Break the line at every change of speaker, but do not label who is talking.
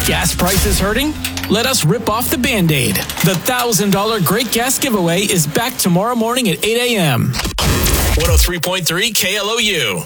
Gas prices hurting? Let us rip off the Band-Aid. The $1,000 Great Gas Giveaway is back tomorrow morning at 8 a.m. 103.3 KLOU.